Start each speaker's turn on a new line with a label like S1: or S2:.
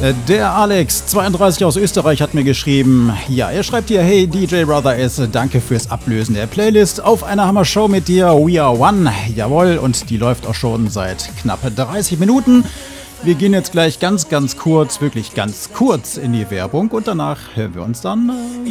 S1: Der Alex, 32 aus Österreich, hat mir geschrieben. Ja, er schreibt hier: Hey DJ Brother S, danke fürs Ablösen der Playlist. Auf einer Hammer-Show mit dir, We Are One. Jawohl, und die läuft auch schon seit knapp 30 Minuten. Wir gehen jetzt gleich ganz kurz, wirklich ganz kurz in die Werbung und danach hören wir uns dann